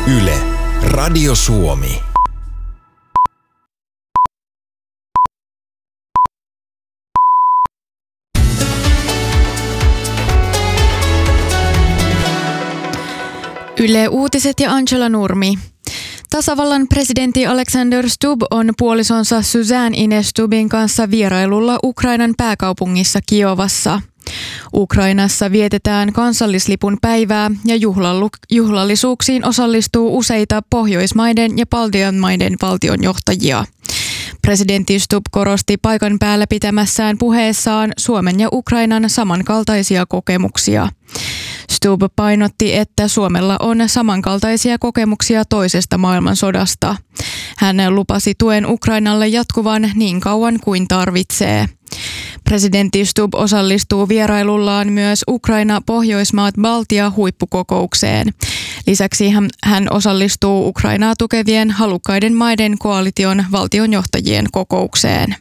Yle, Radio Suomi. Yle Uutiset ja Angela Nurmi. Tasavallan presidentti Alexander Stubb on puolisonsa Suzanne Ines Stubbin kanssa vierailulla Ukrainan pääkaupungissa Kiovassa. Ukrainassa vietetään kansallislipun päivää ja juhlallisuuksiin osallistuu useita Pohjoismaiden ja Baltian maiden valtionjohtajia. Presidentti Stubb korosti paikan päällä pitämässään puheessaan Suomen ja Ukrainan samankaltaisia kokemuksia. Stubb painotti, että Suomella on samankaltaisia kokemuksia toisesta maailmansodasta. Hän lupasi tuen Ukrainalle jatkuvan niin kauan kuin tarvitsee. Presidentti Stubb osallistuu vierailullaan myös Ukraina-Pohjoismaat-Baltia huippukokoukseen. Lisäksi hän osallistuu Ukrainaa tukevien halukkaiden maiden koalition valtionjohtajien kokoukseen.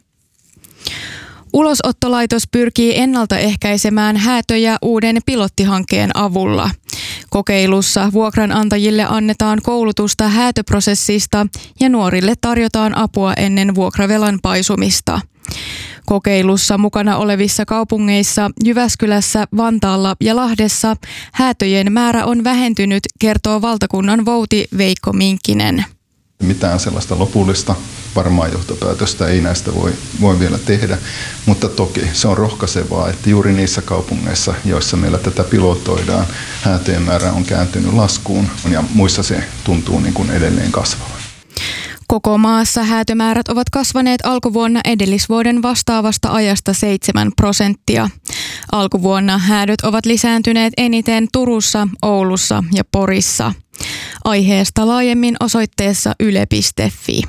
Ulosottolaitos pyrkii ennaltaehkäisemään häätöjä uuden pilottihankkeen avulla. Kokeilussa vuokranantajille annetaan koulutusta häätöprosessista ja nuorille tarjotaan apua ennen vuokravelan paisumista. Kokeilussa mukana olevissa kaupungeissa Jyväskylässä, Vantaalla ja Lahdessa häätöjen määrä on vähentynyt, kertoo valtakunnan vouti Veikko Minkkinen. Mitään sellaista lopullista varmaa johtopäätöstä ei näistä voi vielä tehdä, mutta toki se on rohkaisevaa, että juuri niissä kaupungeissa, joissa meillä tätä pilotoidaan, häätöjen määrä on kääntynyt laskuun ja muissa se tuntuu niin kuin edelleen kasvavan. Koko maassa häätömäärät ovat kasvaneet alkuvuonna edellisvuoden vastaavasta ajasta 7%. Alkuvuonna häädöt ovat lisääntyneet eniten Turussa, Oulussa ja Porissa. Aiheesta laajemmin osoitteessa yle.fi.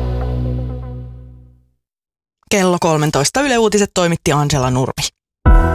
Kello 13 Yle Uutiset toimitti Angela Nurmi.